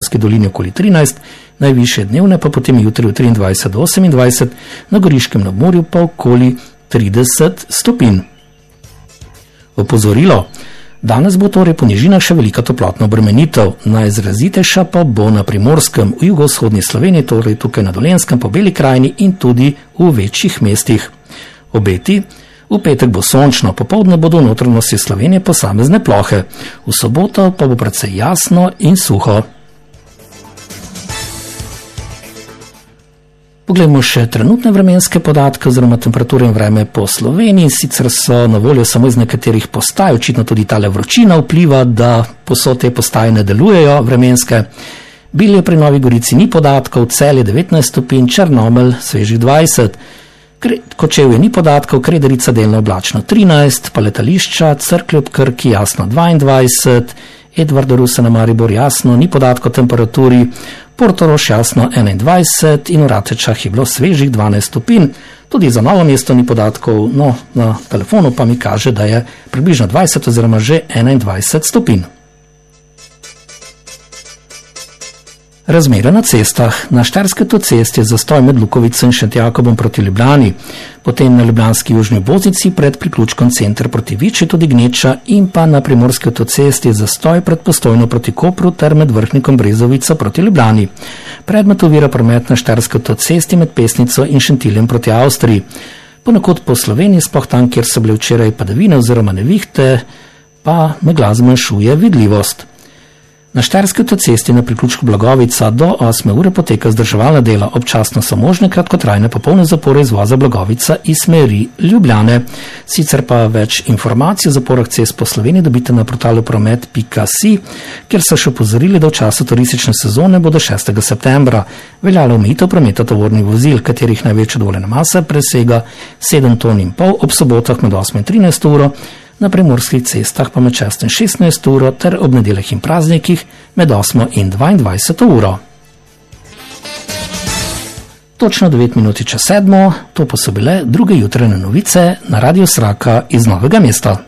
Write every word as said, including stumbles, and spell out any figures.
Vipavski dolini okoli trinajst, najvišje dnevne pa potem jutri v triindvajset do osemindvajset, na Goriškem nadmorju pa okoli trideset stopinj. Opozorilo. Danes bo torej po nižinah še velika toplotna obremenitev, najizrazitejša pa bo na Primorskem, v jugovzhodni Sloveniji, torej tukaj na Dolenjskem, po Beli krajini in tudi v večjih mestih. Obeti. V petek bo sončno, popoldne bodo v notranjosti Slovenije posamezne plohe. V soboto pa bo precej jasno in suho. Poglejmo še trenutne vremenske podatke oziroma temperature in vreme po Sloveniji. Sicer so na voljo samo iz nekaterih postaj, očitno tudi tale vročina vpliva, da posod te postaje ne delujejo vremenske. Bilje pri Novi Gorici ni podatkov, Celje devetnajst stopinj, Črnomelj svežih dvajset. Kočevje ni podatkov, Krederica delno oblačno trinajst, pa letališča, Cerklje ob Krki jasno dvaindvajset, Edvarda Rusa na Maribor jasno, ni podatkov temperaturi, Portorož jasno enaindvajset in v Ratečah je bilo svežih dvanajst stopinj. Tudi za Novo mesto ni podatkov, no na telefonu pa mi kaže, da je približno dvajset oziroma že enaindvajset stopinj. Razmere na cestah. Na Štajerski avtocesti je zastoj med Lukovico in Šentjakobom proti Ljubljani, potem na ljubljanski južni obvoznici pred priključkom Center proti Viči tudi gneča in pa na Primorski avtocesti je zastoj pred Postojno proti Kopru ter med Vrhnikom Brezovica proti Ljubljani. Predmet ovira promet na Štajerski avtocesti med Pesnico in Šentiljem proti Avstriji. Ponekod po Sloveniji, sploh tam, kjer so bile včeraj padavine oziroma nevihte, pa megla zmanjšuje vidljivost. Na Štajerski avtocesti na priključku Blagovica do osme ure poteka vzdrževalna dela, občasno so možne kratkotrajne popolne zapore izvoza Blagovica iz smeri Ljubljane. Sicer pa več informacij o zaporah cest po Sloveniji dobite na portalu promet pika si, kjer so še opozorili, da v času turistične sezone bo do šestega septembra veljala omejitev prometa tovornih vozil, katerih največja dovoljena masa presega sedem ton in pol, ob sobotah med osmo in trinajsto uro, na primorskih cestah pa med šesto in šestnajsto uro ter ob nedeljah in praznikih med osmo in dvaindvajseto uro. Točno devet minut čez sedmo, to pa so bile druge jutranje novice na Radiu Sraka iz Novega mesta.